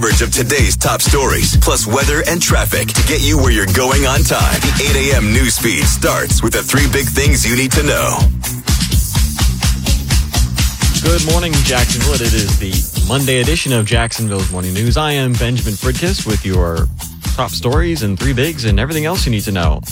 Coverage of today's top stories, plus weather and traffic to get you where you're going on time. The 8 a.m. news feed starts with the 3 big things you need to know. Good morning, Jacksonville. It is the Monday edition of Jacksonville's Morning News. I am Benjamin Fridkiss with your top stories and 3 bigs and everything else you need to know.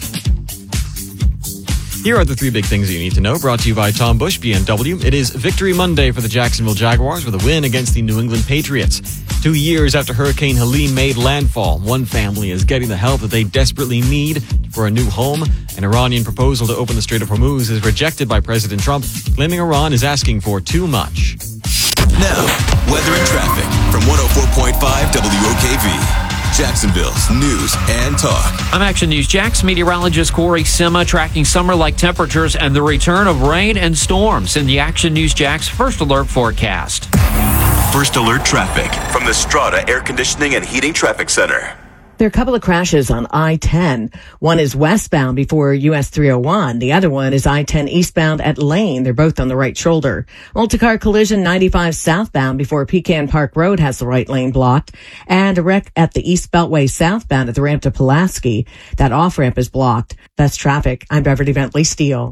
Here are the 3 big things that you need to know, brought to you by Tom Bush BMW. It is Victory Monday for the Jacksonville Jaguars with a win against the New England Patriots. 2 years after Hurricane Helene made landfall, one family is getting the help that they desperately need for a new home. An Iranian proposal to open the Strait of Hormuz is rejected by President Trump, claiming Iran is asking for too much. Now, weather and traffic from 104.5 WOKV. Jacksonville's news and talk. I'm Action News Jax meteorologist Corey Sima tracking summer-like temperatures and the return of rain and storms in the Action News Jax First Alert forecast. First Alert traffic from the Strata Air Conditioning and Heating Traffic Center. There are a couple of crashes on I-10. One is westbound before US 301. The other one is I-10 eastbound at Lane. They're both on the right shoulder. Multi-car collision 95 southbound before Pecan Park Road has the right lane blocked. And a wreck at the East Beltway southbound at the ramp to Pulaski. That off-ramp is blocked. That's traffic. I'm Beverly Bentley Steele.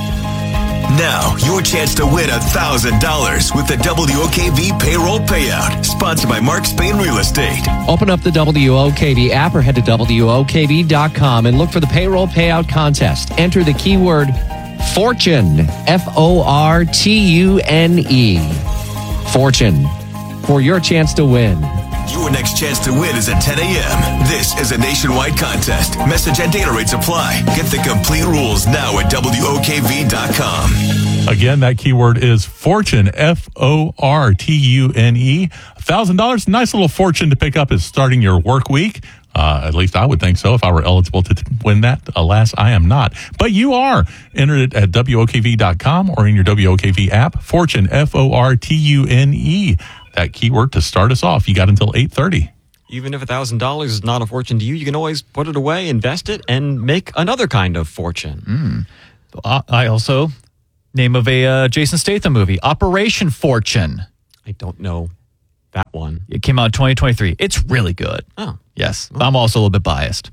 Now, your chance to win $1,000 with the WOKV Payroll Payout, sponsored by Mark Spain Real Estate. Open up the WOKV app or head to WOKV.com and look for the Payroll Payout Contest. Enter the keyword FORTUNE, F-O-R-T-U-N-E. Fortune, for your chance to win. Your next chance to win is at 10 a.m. This is a nationwide contest. Message and data rates apply. Get the complete rules now at WOKV.com. Again, that keyword is fortune, F-O-R-T-U-N-E. $1,000, nice little fortune to pick up as starting your work week. At least I would think so if I were eligible to win that. Alas, I am not. But you are. Enter it at WOKV.com or in your WOKV app. Fortune, F-O-R-T-U-N-E. That keyword to start us off. You got until 8:30. Even if $1,000 is not a fortune to you, you can always put it away, invest it, and make another kind of fortune. I also, name of a Jason Statham movie, Operation Fortune. I don't know that one. It came out in 2023. It's really good. Oh. Yes. I'm also a little bit biased.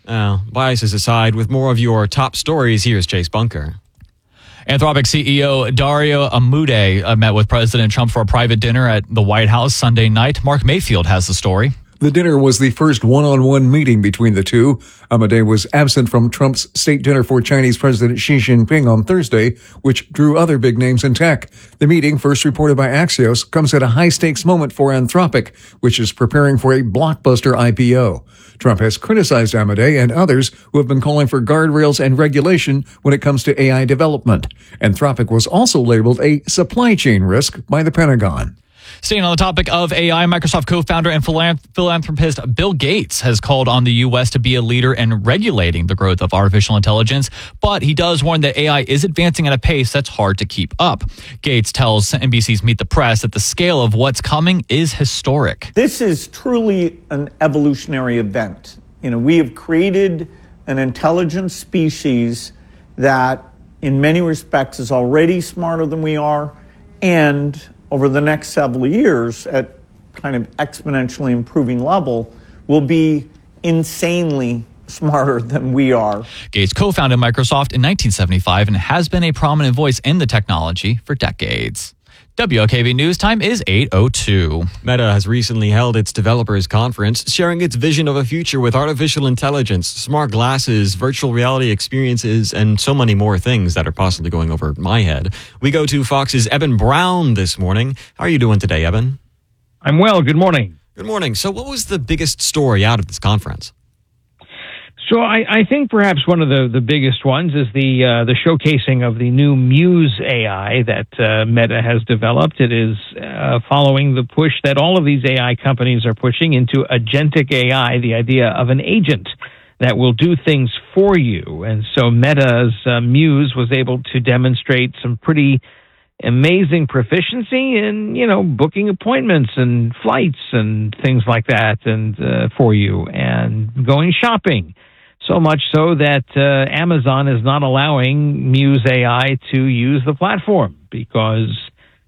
Biases aside, with more of your top stories, here's Chase Bunker. Anthropic CEO Dario Amodei met with President Trump for a private dinner at the White House Sunday night. Mark Mayfield has the story. The dinner was the first one-on-one meeting between the two. Amodei was absent from Trump's state dinner for Chinese President Xi Jinping on Thursday, which drew other big names in tech. The meeting, first reported by Axios, comes at a high-stakes moment for Anthropic, which is preparing for a blockbuster IPO. Trump has criticized Amodei and others who have been calling for guardrails and regulation when it comes to AI development. Anthropic was also labeled a supply chain risk by the Pentagon. Staying on the topic of AI, Microsoft co-founder and philanthropist Bill Gates has called on the U.S. to be a leader in regulating the growth of artificial intelligence, but he does warn that AI is advancing at a pace that's hard to keep up. Gates tells NBC's Meet the Press that the scale of what's coming is historic. This is truly an evolutionary event. We have created an intelligent species that in many respects is already smarter than we are, and over the next several years at kind of exponentially improving level will be insanely smarter than we are. Gates co-founded Microsoft in 1975 and has been a prominent voice in the technology for decades. WOKV News time is 8:02. Meta has recently held its developers conference, sharing its vision of a future with artificial intelligence, smart glasses, virtual reality experiences, and so many more things that are possibly going over my head. We go to Fox's Eben Brown this morning. How are you doing today, Eben? I'm well. Good morning. Good morning. So what was the biggest story out of this conference? So I think perhaps one of the biggest ones is the showcasing of the new Muse AI that Meta has developed. It is following the push that all of these AI companies are pushing into agentic AI, the idea of an agent that will do things for you. And so Meta's Muse was able to demonstrate some pretty amazing proficiency in, booking appointments and flights and things like that and for you, and going shopping. So much so that Amazon is not allowing Muse AI to use the platform because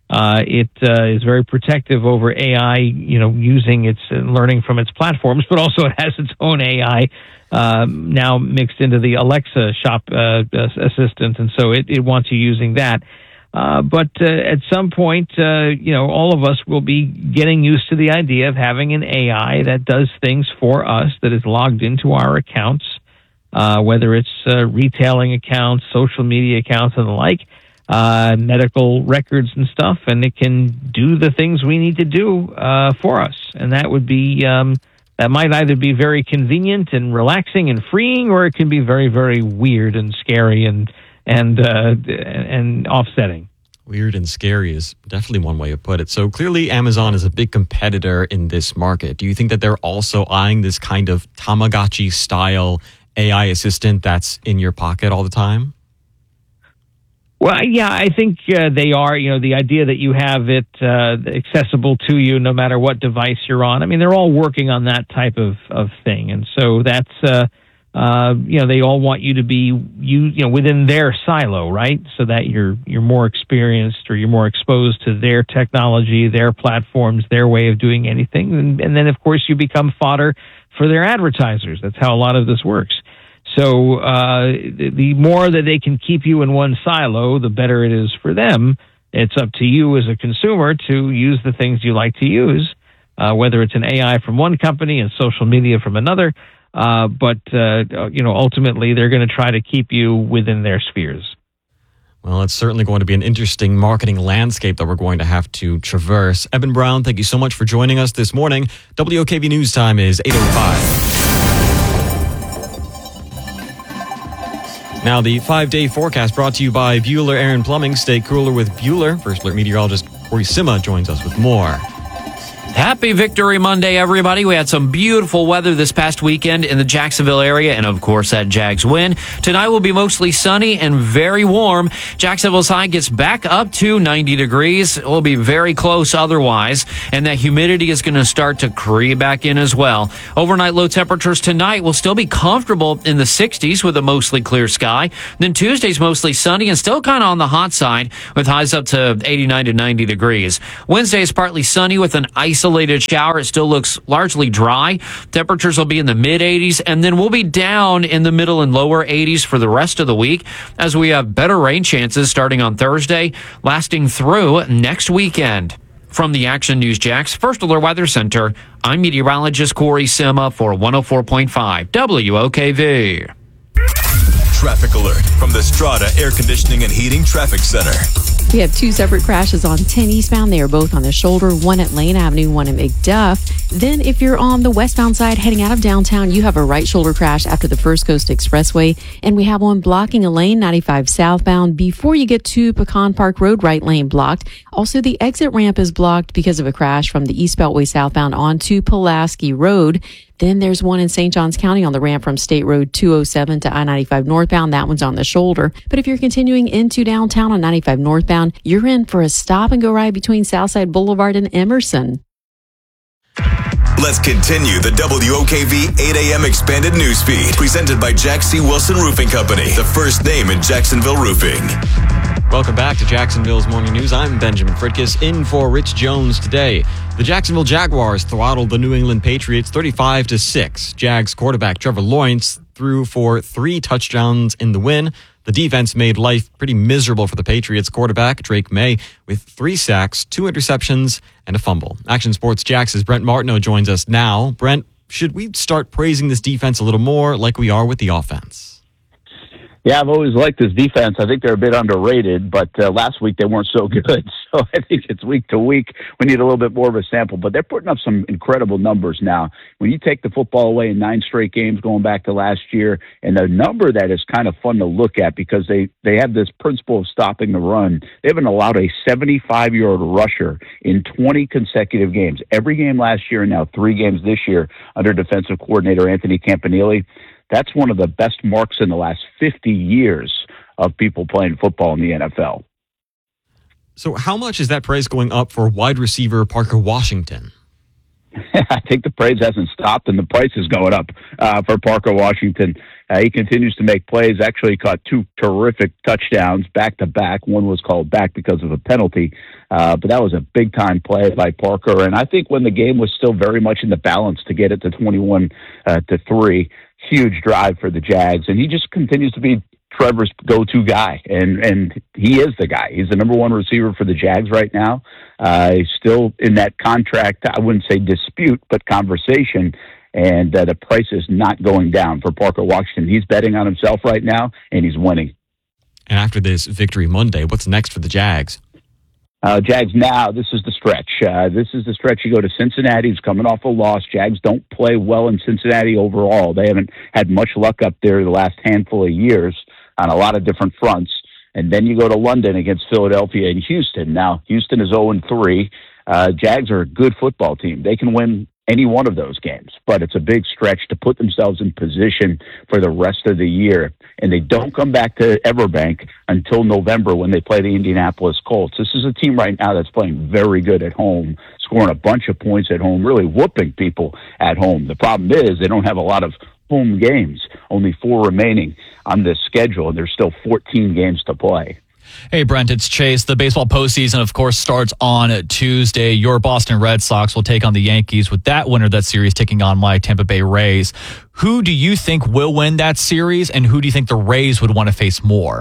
It is very protective over AI, using its learning from its platforms, but also it has its own AI now mixed into the Alexa shop assistant, and so it wants you using that. But at some point, all of us will be getting used to the idea of having an AI that does things for us, that is logged into our accounts, whether it's retailing accounts, social media accounts, and the like, medical records and stuff, and it can do the things we need to do for us. And that would be that might either be very convenient and relaxing and freeing, or it can be very, very weird and scary and offsetting. Weird and scary is definitely one way to put it. So clearly Amazon is a big competitor in this market. Do you think that they're also eyeing this kind of Tamagotchi style AI assistant that's in your pocket all the time? Well, yeah, I think they are. The idea that you have it accessible to you no matter what device you're on. I mean, they're all working on that type of thing. And so that's, they all want you to be within their silo, right? So that you're more experienced, or you're more exposed to their technology, their platforms, their way of doing anything. And then, of course, you become fodder for their advertisers. That's how a lot of this works. So the more that they can keep you in one silo, the better it is for them. It's up to you as a consumer to use the things you like to use, whether it's an AI from one company and social media from another. But ultimately, they're going to try to keep you within their spheres. Well, it's certainly going to be an interesting marketing landscape that we're going to have to traverse. Eben Brown, thank you so much for joining us this morning. WOKV News Time is 8:05. Now, the 5-day forecast brought to you by Bueller Aaron Plumbing. Stay cooler with Bueller. First Alert meteorologist Corey Sima joins us with more. Happy Victory Monday, everybody. We had some beautiful weather this past weekend in the Jacksonville area, and of course that Jags win. Tonight will be mostly sunny and very warm. Jacksonville's high gets back up to 90 degrees. It will be very close otherwise, and that humidity is going to start to creep back in as well. Overnight low temperatures tonight will still be comfortable in the 60s with a mostly clear sky. Then Tuesday's mostly sunny and still kind of on the hot side with highs up to 89 to 90 degrees. Wednesday is partly sunny with an isolated shower. It still looks largely dry. Temperatures will be in the mid-80s, and then we'll be down in the middle and lower 80s for the rest of the week as we have better rain chances starting on Thursday, lasting through next weekend. From the Action News Jax First Alert Weather Center, I'm meteorologist Corey Sima for 104.5 WOKV. Traffic alert from the Strata Air Conditioning and Heating Traffic Center. We have two separate crashes on 10 eastbound. They are both on the shoulder, one at Lane Avenue, one at McDuff. Then if you're on the westbound side heading out of downtown, you have a right shoulder crash after the First Coast Expressway. And we have one blocking a lane, 95 southbound. Before you get to Pecan Park Road, right lane blocked. Also, the exit ramp is blocked because of a crash from the East Beltway southbound onto Pulaski Road. Then there's one in St. Johns County on the ramp from State Road 207 to I-95 northbound. That one's on the shoulder. But if you're continuing into downtown on 95 northbound, you're in for a stop and go ride between Southside Boulevard and Emerson. Let's continue the WOKV 8 a.m. expanded news feed presented by Jack C. Wilson Roofing Company, the first name in Jacksonville roofing. Welcome back to Jacksonville's Morning News. I'm Benjamin Fritkus, in for Rich Jones today. The Jacksonville Jaguars throttled the New England Patriots 35-6. Jags quarterback Trevor Lawrence threw for 3 touchdowns in the win. The defense made life pretty miserable for the Patriots quarterback, Drake May, with 3 sacks, 2 interceptions, and a fumble. Action Sports Jax's Brent Martineau joins us now. Brent, should we start praising this defense a little more like we are with the offense? Yeah, I've always liked this defense. I think they're a bit underrated, but last week they weren't so good. So I think it's week to week. We need a little bit more of a sample, but they're putting up some incredible numbers now. When you take the football away in 9 straight games going back to last year, and the number that is kind of fun to look at because they have this principle of stopping the run. They haven't allowed a 75-yard rusher in 20 consecutive games. Every game last year and now 3 games this year under defensive coordinator Anthony Campanile. That's one of the best marks in the last 50 years of people playing football in the NFL. So how much is that praise going up for wide receiver Parker Washington? I think the praise hasn't stopped, and the price is going up for Parker Washington. He continues to make plays. Actually caught 2 terrific touchdowns back-to-back. One was called back because of a penalty, but that was a big-time play by Parker. And I think when the game was still very much in the balance to get it to 21-3, huge drive for the Jags. And he just continues to be Trevor's go-to guy, and he is the guy. He's the number 1 receiver for the Jags right now. He's still in that contract, I wouldn't say dispute, but conversation, and the price is not going down for Parker Washington. He's betting on himself right now, and he's winning. And after this Victory Monday, what's next for the Jags? Jags now, this is the stretch. This is the stretch. You go to Cincinnati, who's coming off a loss. Jags don't play well in Cincinnati overall. They haven't had much luck up there the last handful of years on a lot of different fronts. And then you go to London against Philadelphia and Houston. Now, Houston is 0-3. Jags are a good football team. They can win any one of those games, but it's a big stretch to put themselves in position for the rest of the year. And they don't come back to Everbank until November when they play the Indianapolis Colts. This is a team right now that's playing very good at home, scoring a bunch of points at home, really whooping people at home. The problem is they don't have a lot of home games, only 4 remaining on this schedule, and there's still 14 games to play. Hey, Brent, it's Chase. The baseball postseason, of course, starts on Tuesday. Your Boston Red Sox will take on the Yankees, with that winner of that series taking on my Tampa Bay Rays. Who do you think will win that series, and who do you think the Rays would want to face more?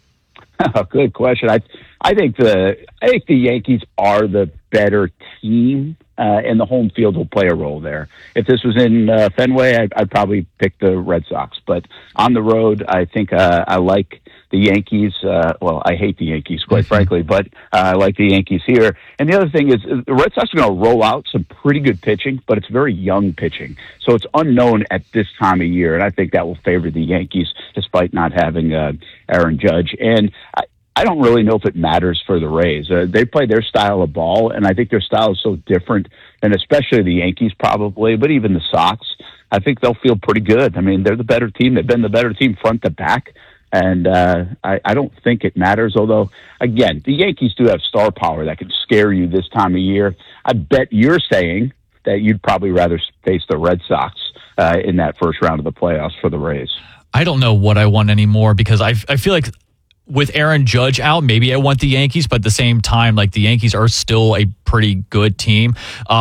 Good question. I think the Yankees are the better team, and the home field will play a role there. If this was in Fenway, I'd probably pick the Red Sox. But on the road, I think I like the Yankees. Well, I hate the Yankees, quite frankly, but I like the Yankees here. And the other thing is the Red Sox are going to roll out some pretty good pitching, but it's very young pitching. So it's unknown at this time of year, and I think that will favor the Yankees despite not having Aaron Judge. And I don't really know if it matters for the Rays. They play their style of ball, and I think their style is so different, and especially the Yankees probably, but even the Sox, I think they'll feel pretty good. I mean, they're the better team. They've been the better team front to back, and I don't think it matters, although, again, the Yankees do have star power that can scare you this time of year. I bet you're saying that you'd probably rather face the Red Sox in that first round of the playoffs for the Rays. I don't know what I want anymore because I feel like with Aaron Judge out, maybe I want the Yankees, but at the same time, like the Yankees are still a pretty good team.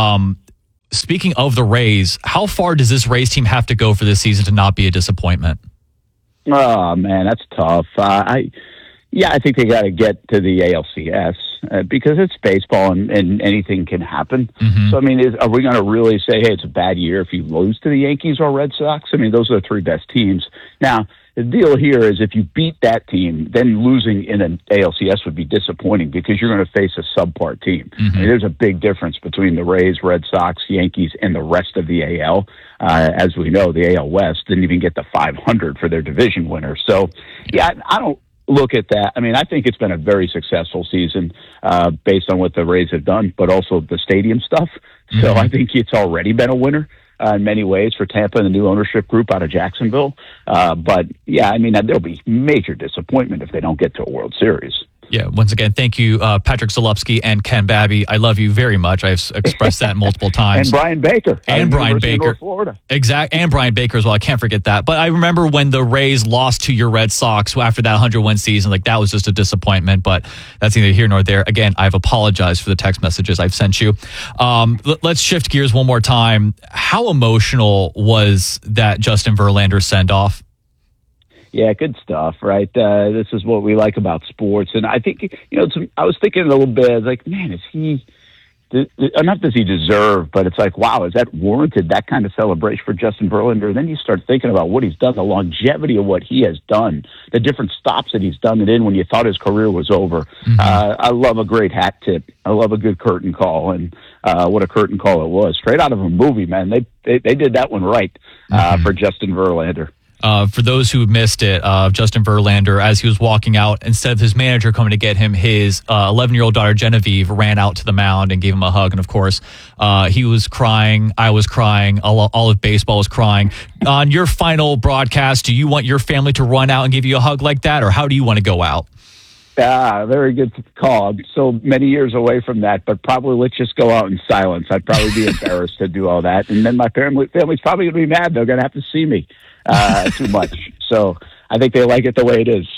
Speaking of the Rays, how far does this Rays team have to go for this season to not be a disappointment? Oh, man, that's tough. I think they got to get to the ALCS because it's baseball and anything can happen. So, I mean, are we going to really say, hey, it's a bad year if you lose to the Yankees or Red Sox? I mean, those are the 3 best teams. Now, the deal here is if you beat that team, then losing in an ALCS would be disappointing because you're going to face a subpar team. I mean, there's a big difference between the Rays, Red Sox, Yankees, and the rest of the AL. As we know, the AL West didn't even get to 500 for their division winner. So, yeah, I don't look at that. I mean, I think it's been a very successful season based on what the Rays have done, but also the stadium stuff. So I think it's already been a winner in many ways for Tampa and the new ownership group out of Jacksonville. But, yeah, I mean, there'll be major disappointment if they don't get to a World Series. Yeah, once again, thank you, Patrick Zalupski and Ken Babby. I love you very much. I've expressed that multiple times. And Brian Baker. And Brian Baker. Florida. Exact. And Brian Baker as well. I can't forget that. But I remember when the Rays lost to your Red Sox after that 100-win season, like that was just a disappointment. But that's neither here nor there. Again, I've apologized for the text messages I've sent you. Let's shift gears one more time. How emotional was that Justin Verlander send-off? Yeah, good stuff, right? This is what we like about sports. And I think, I was thinking a little bit, I was like, man, not does he deserve, but it's like, wow, is that warranted, that kind of celebration for Justin Verlander? And then you start thinking about what he's done, the longevity of what he has done, the different stops that he's done it in when you thought his career was over. I love a great hat tip. I love a good curtain call, and what a curtain call it was. Straight out of a movie, man. They did that one right for Justin Verlander. For those who missed it, Justin Verlander, as he was walking out, instead of his manager coming to get him, his 11-year-old daughter, Genevieve, ran out to the mound and gave him a hug. And, of course, he was crying. I was crying. All of baseball was crying. On your final broadcast, do you want your family to run out and give you a hug like that, or how do you want to go out? Very good call. I'm so many years away from that, but probably let's just go out in silence. I'd probably be embarrassed to do all that. And then my family's probably going to be mad. They're going to have to see me too much. So I think they like it the way it is.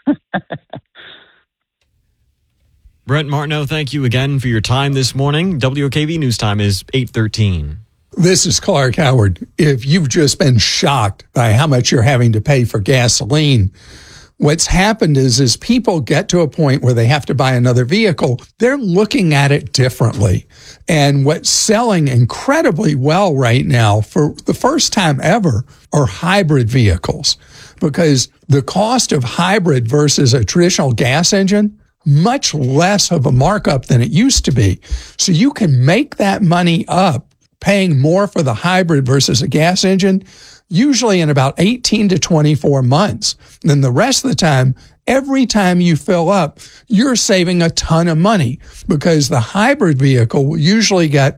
Brent Martineau, thank you again for your time this morning. WOKV News Time is 8:13. This is Clark Howard. If you've just been shocked by how much you're having to pay for gasoline, what's happened is people get to a point where they have to buy another vehicle, they're looking at it differently. And what's selling incredibly well right now for the first time ever are hybrid vehicles, because the cost of hybrid versus a traditional gas engine, much less of a markup than it used to be. So you can make that money up paying more for the hybrid versus a gas engine, usually in about 18 to 24 months. Then the rest of the time, every time you fill up, you're saving a ton of money, because the hybrid vehicle will usually get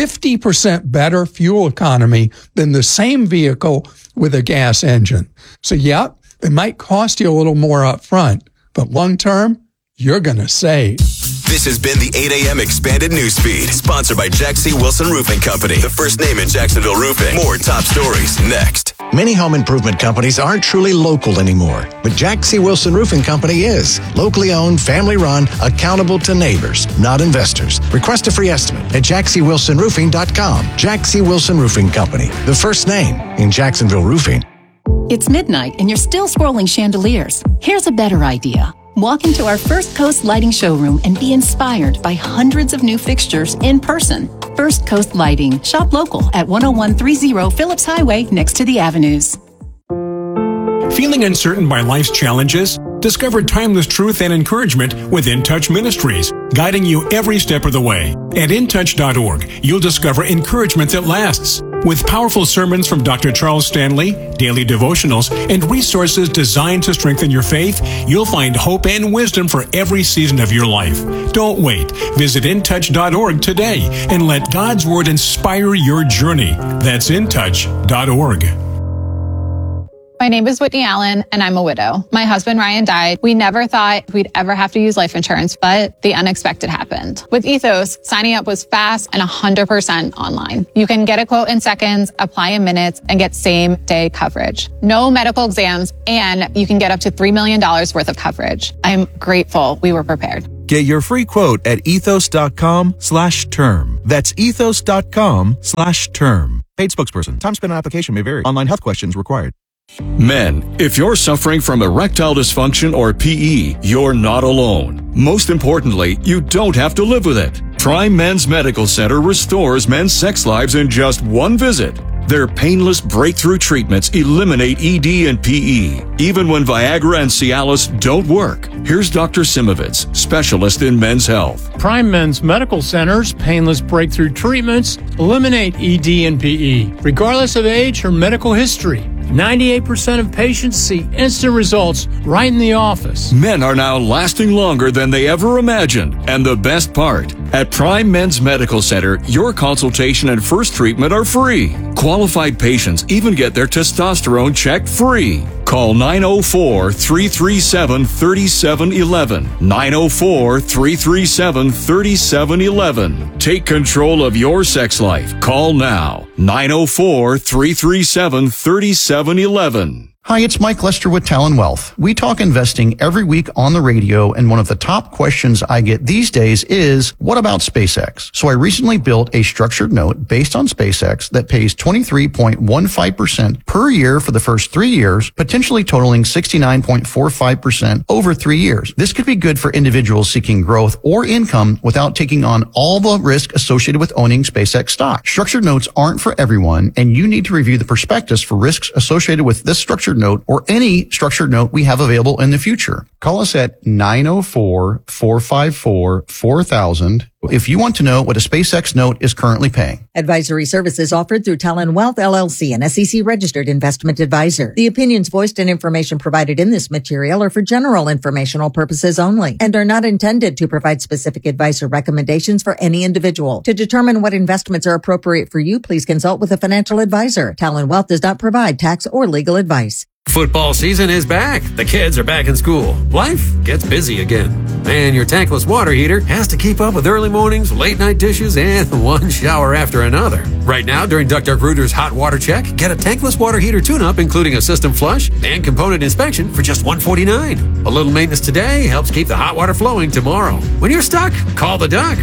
50% better fuel economy than the same vehicle with a gas engine. So yeah, it might cost you a little more up front, but long term, you're going to save. This has been the 8 a.m. Expanded Newsfeed, sponsored by Jack C. Wilson Roofing Company, the first name in Jacksonville roofing. More top stories next. Many home improvement companies aren't truly local anymore, but Jack C. Wilson Roofing Company is. Locally owned, family run, accountable to neighbors, not investors. Request a free estimate at jackcwilsonroofing.com. Jack C. Wilson Roofing Company, the first name in Jacksonville roofing. It's midnight and you're still scrolling chandeliers. Here's a better idea. Walk into our First Coast Lighting showroom and be inspired by hundreds of new fixtures in person. First Coast Lighting. Shop local at 10130 Phillips Highway next to the Avenues. Feeling uncertain by life's challenges? Discover timeless truth and encouragement with In Touch Ministries, guiding you every step of the way. At intouch.org, you'll discover encouragement that lasts. With powerful sermons from Dr. Charles Stanley, daily devotionals, and resources designed to strengthen your faith, you'll find hope and wisdom for every season of your life. Don't wait. Visit intouch.org today and let God's Word inspire your journey. That's intouch.org. My name is Whitney Allen, and I'm a widow. My husband, Ryan, died. We never thought we'd ever have to use life insurance, but the unexpected happened. With Ethos, signing up was fast and 100% online. You can get a quote in seconds, apply in minutes, and get same-day coverage. No medical exams, and you can get up to $3 million worth of coverage. I'm grateful we were prepared. Get your free quote at ethos.com/term. That's ethos.com/term. Paid spokesperson. Time spent on application may vary. Online health questions required. Men, if you're suffering from erectile dysfunction or PE, you're not alone. Most importantly, you don't have to live with it. Prime Men's Medical Center restores men's sex lives in just one visit. Their painless breakthrough treatments eliminate ED and PE, even when Viagra and Cialis don't work. Here's Dr. Simovitz, specialist in men's health. Prime Men's Medical Center's painless breakthrough treatments eliminate ED and PE, regardless of age or medical history. 98% of patients see instant results right in the office. Men are now lasting longer than they ever imagined. And the best part, at Prime Men's Medical Center, your consultation and first treatment are free. Qualified patients even get their testosterone checked free. Call 904-337-3711. 904-337-3711. Take control of your sex life. Call now. 904-337-3711. Hi, it's Mike Lester with Talon Wealth. We talk investing every week on the radio, and one of the top questions I get these days is, what about SpaceX? So I recently built a structured note based on SpaceX that pays 23.15% per year for the first 3 years, potentially totaling 69.45% over 3 years. This could be good for individuals seeking growth or income without taking on all the risk associated with owning SpaceX stock. Structured notes aren't for everyone, and you need to review the prospectus for risks associated with this structured note or any structured note we have available in the future. Call us at 904-454-4000 if you want to know what a SpaceX note is currently paying. Advisory services offered through Talon Wealth LLC, an SEC registered investment advisor. The opinions voiced and information provided in this material are for general informational purposes only and are not intended to provide specific advice or recommendations for any individual. To determine what investments are appropriate for you, please consult with a financial advisor. Talon Wealth does not provide tax or legal advice. Football season is back. The kids are back in school. Life gets busy again. And your tankless water heater has to keep up with early mornings, late night dishes, and one shower after another. Right now, during Duck Duck Rooter's Hot Water Check, get a tankless water heater tune-up, including a system flush and component inspection for just $149. A little maintenance today helps keep the hot water flowing tomorrow. When you're stuck, call the Duck,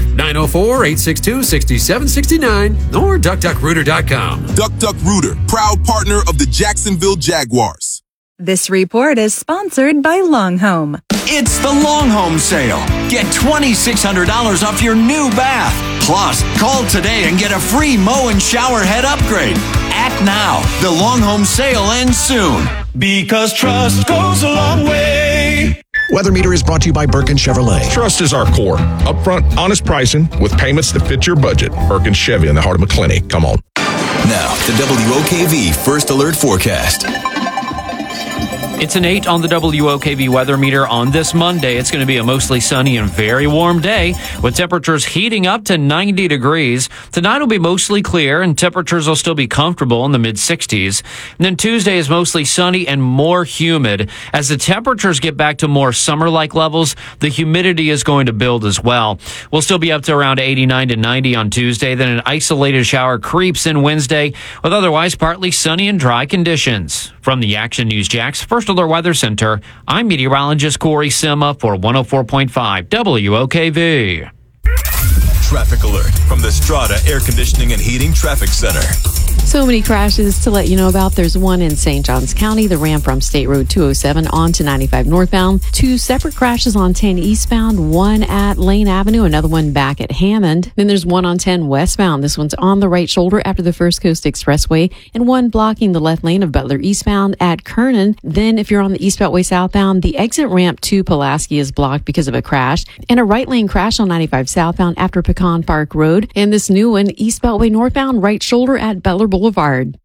904-862-6769 or duckduckrooter.com. Duck Duck Rooter, proud partner of the Jacksonville Jaguars. This report is sponsored by Long Home. It's the Long Home sale. Get $2,600 off your new bath. Plus, call today and get a free mow and shower head upgrade. Act now. The Long Home sale ends soon. Because trust goes a long way. Weather Meter is brought to you by Birkin Chevrolet. Trust is our core. Upfront, honest pricing with payments that fit your budget. Birkin Chevy in the heart of McClinney. Come on. Now, the WOKV First Alert Forecast. It's an 8 on the WOKV weather meter on this Monday. It's going to be a mostly sunny and very warm day with temperatures heating up to 90 degrees. Tonight will be mostly clear and temperatures will still be comfortable in the mid-60s. And then Tuesday is mostly sunny and more humid. As the temperatures get back to more summer-like levels, the humidity is going to build as well. We'll still be up to around 89 to 90 on Tuesday. Then an isolated shower creeps in Wednesday with otherwise partly sunny and dry conditions. From the Action News Jax First Alert Weather Center, I'm meteorologist Corey Sima for 104.5 WOKV. Traffic alert from the Strata Air Conditioning and Heating Traffic Center. So many crashes to let you know about. There's one in St. Johns County, the ramp from State Road 207 on to 95 northbound. 2 separate crashes on 10 eastbound, one at Lane Avenue, another one back at Hammond. Then there's one on 10 westbound. This one's on the right shoulder after the First Coast Expressway, and one blocking the left lane of Butler eastbound at Kernan. Then if you're on the East Beltway southbound, the exit ramp to Pulaski is blocked because of a crash, and a right lane crash on 95 southbound after Pecan Park Road. And this new one, East Beltway northbound, right shoulder at Butler Boulevard.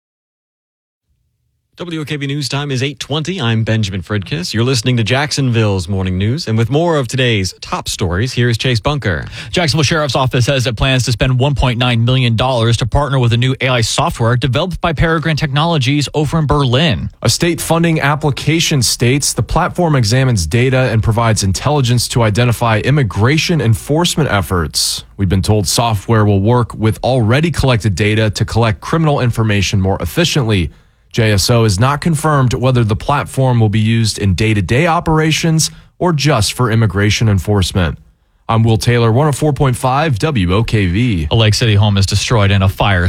WOKV News Time is 8:20. I'm Benjamin Fridkiss. You're listening to Jacksonville's Morning News. And with more of today's top stories, here's Chase Bunker. Jacksonville Sheriff's Office says it plans to spend $1.9 million to partner with a new AI software developed by Peregrine Technologies over in Berlin. A state funding application states the platform examines data and provides intelligence to identify immigration enforcement efforts. We've been told software will work with already collected data to collect criminal information more efficiently. JSO has not confirmed whether the platform will be used in day-to-day operations or just for immigration enforcement. I'm Will Taylor, 104.5 WOKV. A Lake City home is destroyed in a fire